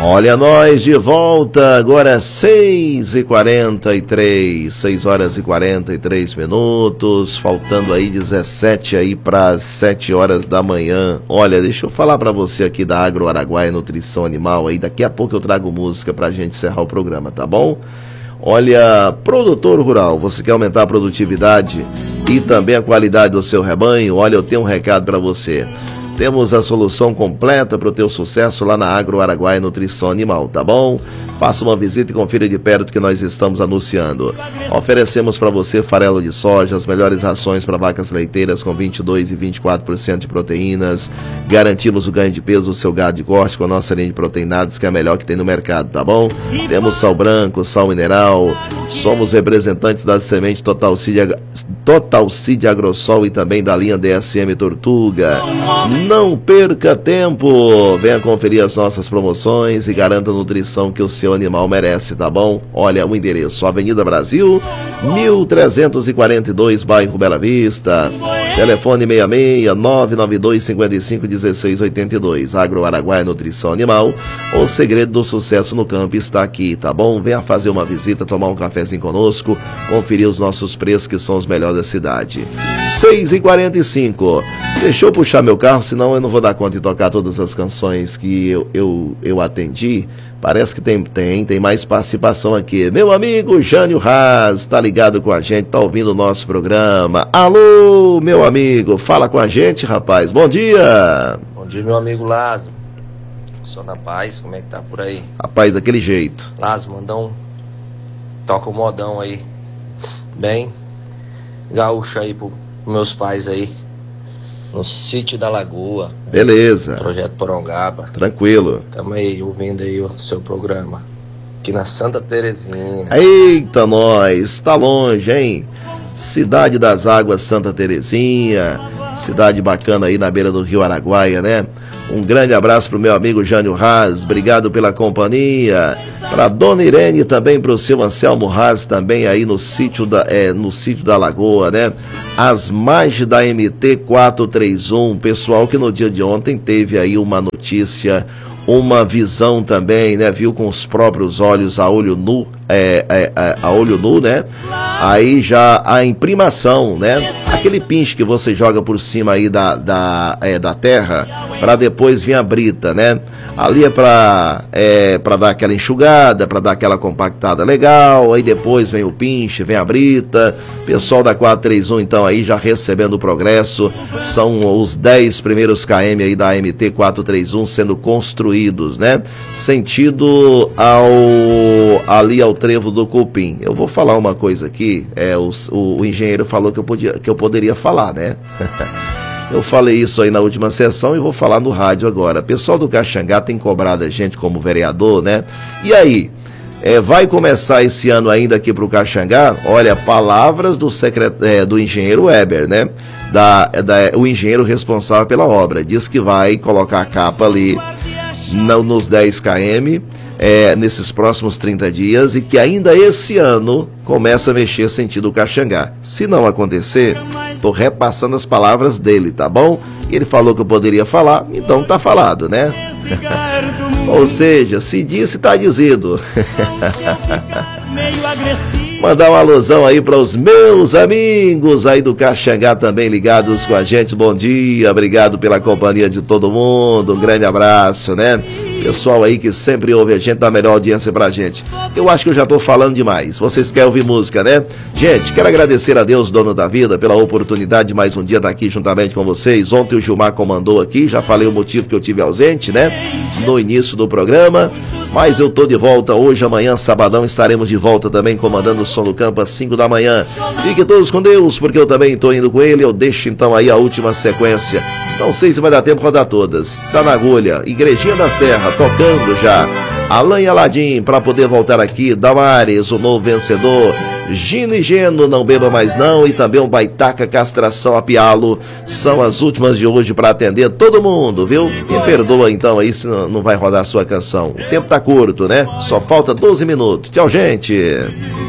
Olha nós de volta, agora 6h43, 6 horas e 43 minutos, faltando aí 17 aí para as 7 horas da manhã. Olha, deixa eu falar para você aqui da Agro Araguaia Nutrição Animal, aí daqui a pouco eu trago música pra gente encerrar o programa, tá bom? Olha, produtor rural, você quer aumentar a produtividade e também a qualidade do seu rebanho? Olha, eu tenho um recado para você. Temos a solução completa para o teu sucesso lá na Agro Araguaia Nutrição Animal, tá bom? Faça uma visita e confira de perto que nós estamos anunciando. Oferecemos para você farelo de soja, as melhores rações para vacas leiteiras com 22% e 24% de proteínas. Garantimos o ganho de peso do seu gado de corte com a nossa linha de proteinados, que é a melhor que tem no mercado, tá bom? Temos sal branco, sal mineral. Somos representantes da semente Total Seed Agrosol e também da linha DSM Tortuga. Não perca tempo, venha conferir as nossas promoções e garanta a nutrição que o seu animal merece, tá bom? Olha o endereço, Avenida Brasil, 1342, bairro Bela Vista, telefone 66-992-55-1682, Agro Araguaia Nutrição Animal, o segredo do sucesso no campo está aqui, tá bom? Venha fazer uma visita, tomar um cafezinho conosco, conferir os nossos preços que são os melhores da cidade. 6h45, deixa eu puxar meu carro, senão eu não vou dar conta de tocar todas as canções que eu atendi. Parece que tem mais participação aqui. Meu amigo Jânio Haas, tá ligado com a gente, tá ouvindo o nosso programa. Alô, meu amigo, fala com a gente, rapaz. Bom dia. Bom dia, meu amigo Lázaro. Só na paz, como é que tá por aí? Rapaz, daquele jeito. Lázaro, toca o modão aí. Bem gaúcho aí pros meus pais aí. No Sítio da Lagoa. Beleza. Projeto Porongaba. Tranquilo. Tamo aí ouvindo aí o seu programa. Aqui na Santa Terezinha. Eita, nós. Tá longe, hein? Cidade das Águas, Santa Terezinha. Cidade bacana aí na beira do Rio Araguaia, né? Um grande abraço pro meu amigo Jânio Haas. Obrigado pela companhia. Pra Dona Irene também, pro seu Anselmo Haas também aí no Sítio da Lagoa, né? As margens da MT 431, pessoal que no dia de ontem teve aí uma notícia, uma visão também, né? Viu com os próprios olhos, a olho nu, né? Aí já a imprimação, né? Aquele pinche que você joga por cima aí da terra, para depois vir a brita, né? Ali é para dar aquela enxugada, para dar aquela compactada legal, aí depois vem o pinche, vem a brita. Pessoal da 431 então aí já recebendo o progresso, são os 10 primeiros km aí da MT 431 sendo construídos, né? Sentido ali ao trevo do Cupim. Eu vou falar uma coisa aqui, o engenheiro falou que eu poderia falar, né? Eu falei isso aí na última sessão e vou falar no rádio agora. Pessoal do Caxangá tem cobrado a gente como vereador, né? E aí, vai começar esse ano ainda aqui pro Caxangá? Olha, palavras do engenheiro Weber, né? O engenheiro responsável pela obra. Diz que vai colocar a capa ali nos 10 km, nesses próximos 30 dias, e que ainda esse ano começa a mexer sentido Caxangá. Se não acontecer, tô repassando as palavras dele, tá bom? Ele falou que eu poderia falar, então tá falado, né? Ou seja, se disse, tá dizido. Mandar uma alusão aí para os meus amigos aí do Caxangá também ligados com a gente. Bom dia, obrigado pela companhia de todo mundo, um grande abraço, né? Pessoal aí que sempre ouve a gente, dá a melhor audiência pra gente. Eu acho que eu já tô falando demais. Vocês querem ouvir música, né? Gente, quero agradecer a Deus, dono da vida, pela oportunidade de mais um dia estar aqui juntamente com vocês. Ontem o Gilmar comandou aqui, já falei o motivo que eu tive ausente, né? No início do programa. Mas eu tô de volta hoje, amanhã, sabadão, estaremos de volta também comandando o Som do Campo às 5 da manhã. Fiquem todos com Deus, porque eu também tô indo com ele. Eu deixo então aí a última sequência. Não sei se vai dar tempo de rodar todas. Tá na agulha, Igrejinha da Serra, tocando já. Alan e Aladim, para poder voltar aqui. Damares, o novo vencedor. Gino e Geno, Não Beba Mais Não. E também o Baitaca, Castração a Pialo. São as últimas de hoje para atender todo mundo, viu? Me perdoa então aí se não vai rodar a sua canção. O tempo tá curto, né? Só falta 12 minutos. Tchau, gente.